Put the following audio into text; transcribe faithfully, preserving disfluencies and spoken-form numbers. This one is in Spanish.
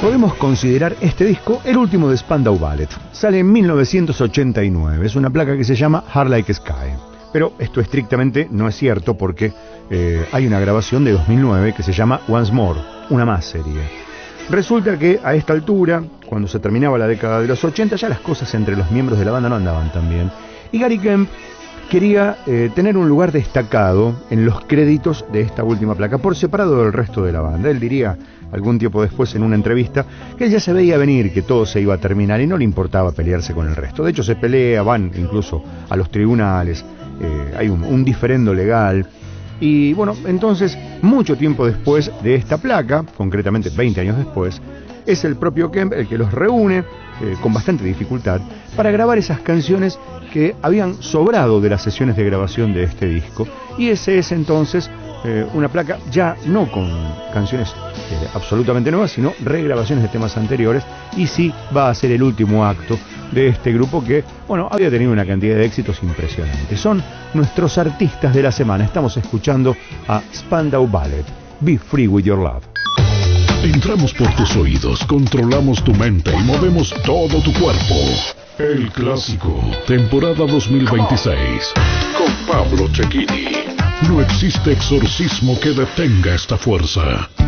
podemos considerar este disco el último de Spandau Ballet. Sale en mil novecientos ochenta y nueve, es una placa que se llama Hard Like Sky. Pero esto estrictamente no es cierto porque eh, hay una grabación de dos mil nueve que se llama Once More, una más sería. Resulta que a esta altura, cuando se terminaba la década de los ochenta, ya las cosas entre los miembros de la banda no andaban tan bien. Y Gary Kemp quería eh, tener un lugar destacado en los créditos de esta última placa, por separado del resto de la banda. Él diría algún tiempo después en una entrevista que él ya se veía venir que todo se iba a terminar y no le importaba pelearse con el resto. De hecho se pelea, van incluso a los tribunales, eh, hay un, un diferendo legal. Y bueno, entonces, mucho tiempo después de esta placa, concretamente veinte años después, es el propio Kemp el que los reúne, eh, con bastante dificultad, para grabar esas canciones que habían sobrado de las sesiones de grabación de este disco. Y ese es entonces eh, una placa ya no con canciones eh, absolutamente nuevas, sino regrabaciones de temas anteriores, y sí va a ser el último acto de este grupo que, bueno, había tenido una cantidad de éxitos impresionantes. Son nuestros artistas de la semana. Estamos escuchando a Spandau Ballet, Be Free With Your Love. Entramos por tus oídos, controlamos tu mente y movemos todo tu cuerpo. El Clásico, temporada dos mil veintiséis, con Pablo Cecchini. No existe exorcismo que detenga esta fuerza.